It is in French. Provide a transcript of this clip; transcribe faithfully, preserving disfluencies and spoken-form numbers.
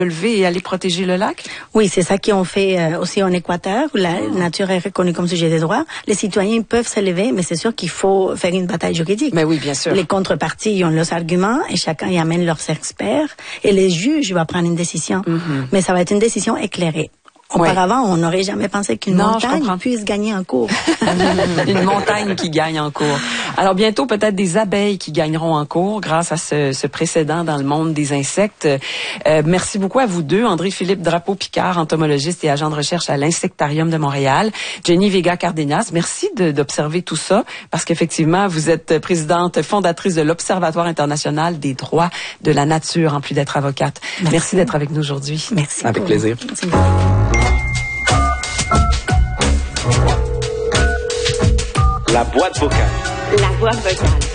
lever et aller protéger le lac? Oui, c'est ça qu'on fait euh, aussi en Équateur, où la oh. nature est reconnue comme sujet des droits. Les citoyens peuvent se lever, mais c'est sûr qu'il faut faire une bataille juridique. Mais oui, bien sûr. Les contreparties, ils ont leurs arguments et chacun y amène leurs experts. Et les juges vont prendre une décision. Mm-hmm. Mais ça va être une décision éclairée. Auparavant, oui. on n'aurait jamais pensé qu'une non, montagne puisse gagner en cours. Une montagne qui gagne en cours. Alors bientôt, peut-être des abeilles qui gagneront en cours grâce à ce, ce précédent dans le monde des insectes. Euh, merci beaucoup à vous deux, André-Philippe Drapeau-Picard, entomologiste et agent de recherche à l'Insectarium de Montréal. Jenny Vega-Cardenas, merci de, d'observer tout ça, parce qu'effectivement, vous êtes présidente fondatrice de l'Observatoire international des droits de la nature, en plus d'être avocate. Merci, merci d'être avec nous aujourd'hui. Merci. Avec plaisir. Merci. La boîte vocale. La boîte vocale.